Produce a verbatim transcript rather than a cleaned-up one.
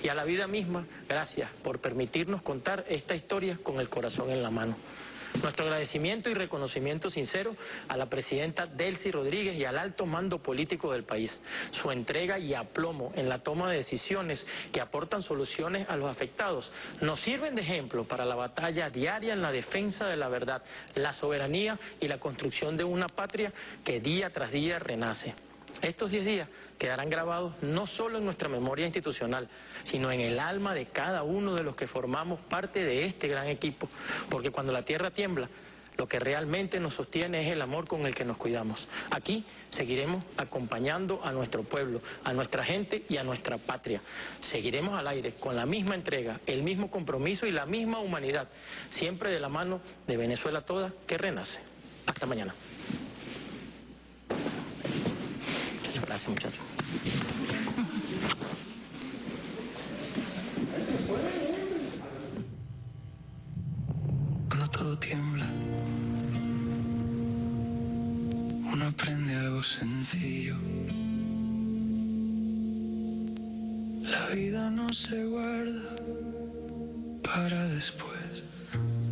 Y a la vida misma, gracias por permitirnos contar esta historia con el corazón en la mano. Nuestro agradecimiento y reconocimiento sincero a la presidenta Delcy Rodríguez y al alto mando político del país. Su entrega y aplomo en la toma de decisiones que aportan soluciones a los afectados nos sirven de ejemplo para la batalla diaria en la defensa de la verdad, la soberanía y la construcción de una patria que día tras día renace. Estos diez días quedarán grabados no solo en nuestra memoria institucional, sino en el alma de cada uno de los que formamos parte de este gran equipo, porque cuando la tierra tiembla, lo que realmente nos sostiene es el amor con el que nos cuidamos. Aquí seguiremos acompañando a nuestro pueblo, a nuestra gente y a nuestra patria. Seguiremos al aire con la misma entrega, el mismo compromiso y la misma humanidad, siempre de la mano de Venezuela toda que renace. Hasta mañana. Gracias, muchachos. Cuando todo tiembla, uno aprende algo sencillo. La vida no se guarda para después.